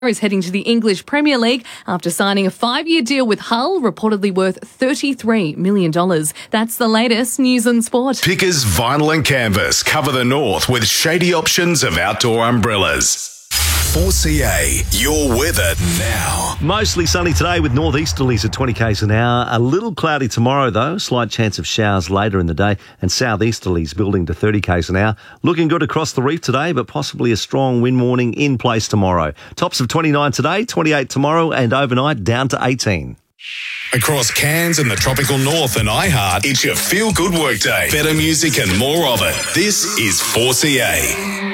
is heading to the English Premier League after signing a 5-year deal with Hull, reportedly worth $33 million. That's the latest news and sport. Pickers Vinyl and Canvas cover the north with shady options of outdoor umbrellas. 4CA, your weather now. Mostly sunny today with northeasterlies at 20 k's an hour. A little cloudy tomorrow though, slight chance of showers later in the day, and southeasterlies building to 30 k's an hour. Looking good across the reef today, but possibly a strong wind warning in place tomorrow. Tops of 29 today, 28 tomorrow, and overnight down to 18. Across Cairns and the tropical north and iHeart, it's your feel-good workday. Better music and more of it. This is 4CA.